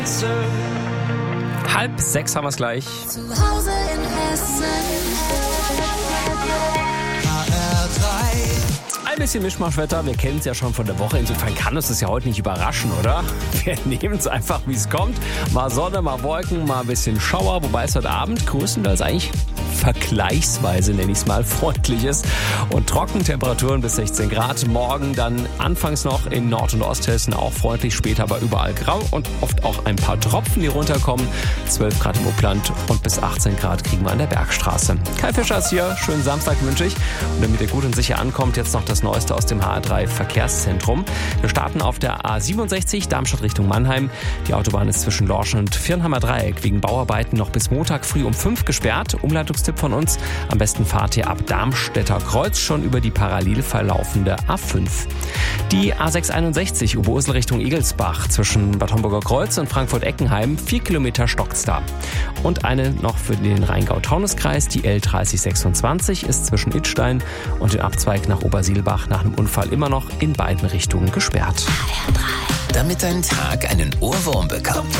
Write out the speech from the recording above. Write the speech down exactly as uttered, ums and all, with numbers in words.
Halb sechs haben wir es gleich. Zu Hause in Hessen. Ein bisschen Mischmaschwetter, wir kennen es ja schon von der Woche, insofern kann uns das ja heute nicht überraschen, oder? Wir nehmen es einfach, wie es kommt. Mal Sonne, mal Wolken, mal ein bisschen Schauer, wobei es heute Abend größtenteils eigentlich vergleichsweise, nenne ich es mal, freundlich ist. Und Trockentemperaturen bis sechzehn Grad. Morgen dann anfangs noch in Nord- und Osthessen auch freundlich, später aber überall grau und oft auch ein paar Tropfen, die runterkommen. zwölf Grad im Upland und bis achtzehn Grad kriegen wir an der Bergstraße. Kai Fischer ist hier, schönen Samstag wünsche ich. Und damit ihr gut und sicher ankommt, jetzt noch das Neueste aus dem H R drei Verkehrszentrum. Wir starten auf der A siebenundsechzig, Darmstadt Richtung Mannheim. Die Autobahn ist zwischen Lorsch und Viernheimer Dreieck wegen Bauarbeiten noch bis Montag früh um fünf gesperrt. Umleitungstipp von uns, am besten fahrt ihr ab Darmstädter Kreuz schon über die parallel verlaufende A fünf. Die A sechshunderteinundsechzig Oberursel Richtung Egelsbach zwischen Bad Homburger Kreuz und Frankfurt-Eckenheim, vier Kilometer stockt's da. Und eine noch für den Rheingau-Taunus-Kreis, die L dreißig sechsundzwanzig ist zwischen Idstein und dem Abzweig nach Obersielbach nach einem Unfall immer noch in beiden Richtungen gesperrt. Damit dein Tag einen Ohrwurm bekommt.